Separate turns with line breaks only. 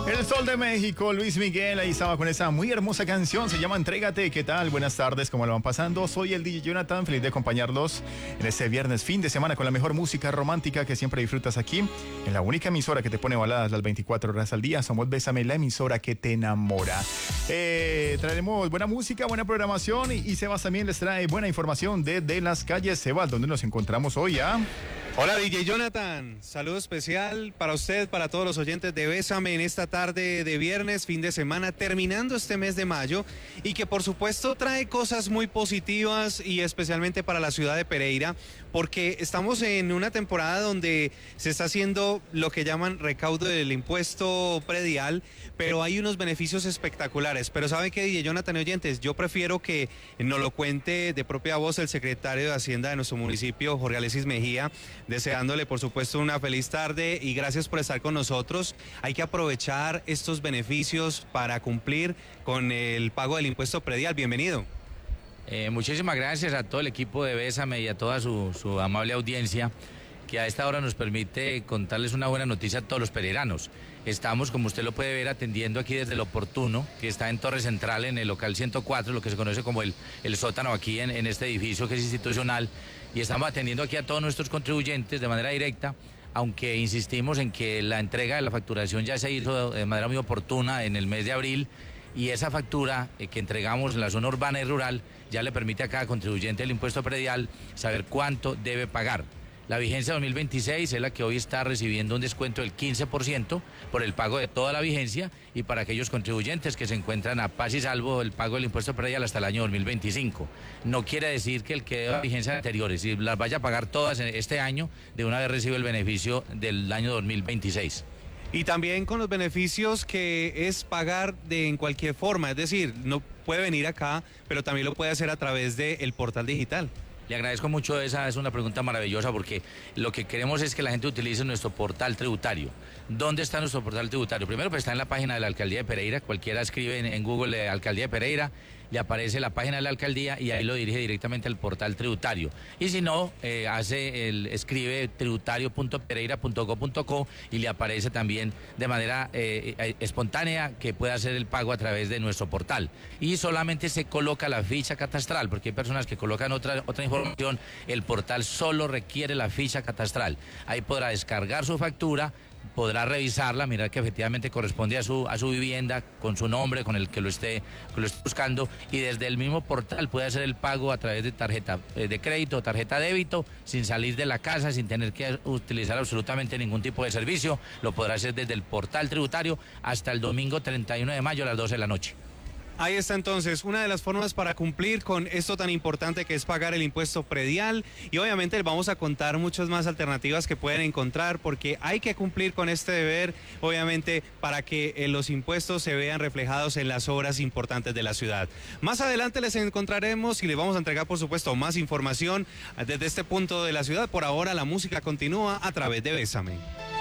El Sol de México, Luis Miguel, ahí estaba con esa muy hermosa canción, se llama Entrégate. ¿Qué tal? Buenas tardes, ¿cómo lo van pasando? Soy el DJ Jonathan, feliz de acompañarlos en este viernes, fin de semana, con la mejor música romántica que siempre disfrutas aquí, en la única emisora que te pone baladas las 24 horas al día. Somos Bésame, la emisora que te enamora. Traeremos buena música, buena programación y Sebas también les trae buena información desde las calles. Sebas, ¿dónde nos encontramos hoy?
Hola DJ Jonathan, saludo especial para usted, para todos los oyentes de Bésame en esta tarde de viernes, fin de semana, terminando este mes de mayo y que por supuesto trae cosas muy positivas y especialmente para la ciudad de Pereira, porque estamos en una temporada donde se está haciendo lo que llaman recaudo del impuesto predial, pero hay unos beneficios espectaculares. Pero ¿sabe qué, DJ Jonathan y oyentes? Yo prefiero que nos lo cuente de propia voz el secretario de Hacienda de nuestro municipio, Jorge Alexis Mejía, deseándole por supuesto una feliz tarde y gracias por estar con nosotros. Hay que aprovechar estos beneficios para cumplir con el pago del impuesto predial. Bienvenido.
Muchísimas gracias a todo el equipo de Bésame y a toda su amable audiencia, que a esta hora nos permite contarles una buena noticia a todos los pereiranos. Estamos, como usted lo puede ver, atendiendo aquí desde El Oportuno, que está en Torre Central, en el local 104, lo que se conoce como el sótano aquí en este edificio que es institucional, y estamos atendiendo aquí a todos nuestros contribuyentes de manera directa, aunque insistimos en que la entrega de la facturación ya se hizo de manera muy oportuna en el mes de abril, y esa factura que entregamos en la zona urbana y rural ya le permite a cada contribuyente del impuesto predial saber cuánto debe pagar. La vigencia 2026 es la que hoy está recibiendo un descuento del 15% por el pago de toda la vigencia, y para aquellos contribuyentes que se encuentran a paz y salvo el pago del impuesto predial hasta el año 2025. No quiere decir que el que deba vigencias anteriores, si las vaya a pagar todas este año, de una vez recibe el beneficio del año 2026.
Y también con los beneficios que es pagar en cualquier forma, es decir, no puede venir acá, pero también lo puede hacer a través del portal digital.
Le agradezco mucho, esa es una pregunta maravillosa, porque lo que queremos es que la gente utilice nuestro portal tributario. ¿Dónde está nuestro portal tributario? Primero, pues está en la página de la Alcaldía de Pereira. Cualquiera escribe en Google Alcaldía de Pereira, le aparece la página de la alcaldía y ahí lo dirige directamente al portal tributario. Y si no, escribe tributario.pereira.go.co y le aparece también de manera espontánea que puede hacer el pago a través de nuestro portal. Y solamente se coloca la ficha catastral, porque hay personas que colocan otra información. El portal solo requiere la ficha catastral. Ahí podrá descargar su factura, podrá revisarla, mirar que efectivamente corresponde a su vivienda, con su nombre, con el que lo esté buscando, y desde el mismo portal puede hacer el pago a través de tarjeta de crédito o tarjeta débito, sin salir de la casa, sin tener que utilizar absolutamente ningún tipo de servicio. Lo podrá hacer desde el portal tributario hasta el domingo 31 de mayo a las 12 de la noche.
Ahí está entonces una de las formas para cumplir con esto tan importante que es pagar el impuesto predial, y obviamente les vamos a contar muchas más alternativas que pueden encontrar, porque hay que cumplir con este deber, obviamente, para que los impuestos se vean reflejados en las obras importantes de la ciudad. Más adelante les encontraremos y les vamos a entregar, por supuesto, más información desde este punto de la ciudad. Por ahora la música continúa a través de Bésame.